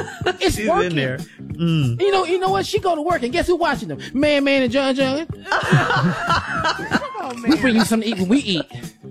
It's She's working. in there. You know what? She go to work, and guess who watching them? Man, and John. Come on, We man. bring you something to eat when we eat.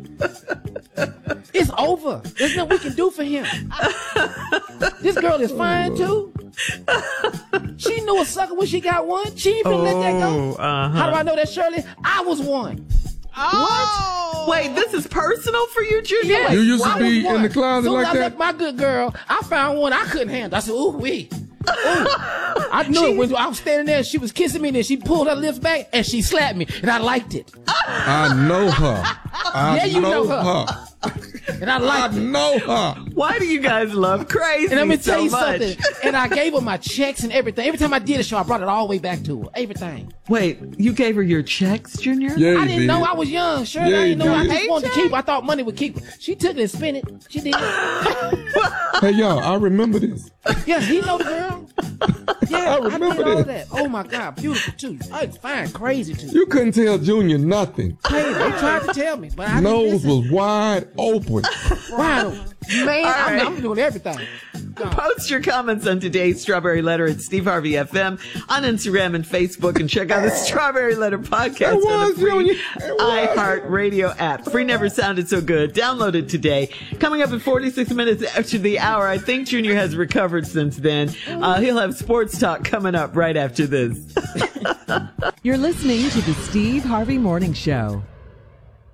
It's over. There's nothing we can do for him. This girl is fine too. She knew a sucker when she got one. She ain't finna let that go. How do I know that, Shirley? I was one. Oh. Wait, this is personal for you, Junior? Yeah. Wait, You used to I be was one. in the closet Soon as like I that? left my good girl, I found one I couldn't handle. I said, ooh, wee. I knew it when I was standing there and she was kissing me, and then she pulled her lips back and she slapped me, and I liked it. I know her. Yeah, you know her. And I I liked it. know her. why do you guys love crazy And let me so tell you much? something. And I gave her my checks and everything. Every time I did a show, I brought it all the way back to her. Everything. Wait, you gave her your checks, Junior? Yeah, I you didn't did. know I was young. Sure, Yeah, I you didn't know. I did. just wanted to keep her. I thought money would keep her. She took it and spent it. She did. Hey, y'all, I remember this. Yeah, he know the girl. Yeah, I remember did all this. that. Oh my God, beautiful too. I was fine, crazy too. You couldn't tell Junior nothing. Hey, they tried to tell me, but I didn't Nose listen. was wide open. Wide open. Man, right. I'm doing everything. God. Post your comments on today's Strawberry Letter at Steve Harvey FM on Instagram and Facebook, and check out the Strawberry Letter podcast It on was, the free Junior. It was. iHeartRadio app. Free never sounded so good. Download it today. Coming up at 46 minutes after the hour, I think Junior has recovered since then. He'll have sports talk coming up right after this. You're listening to the Steve Harvey Morning Show.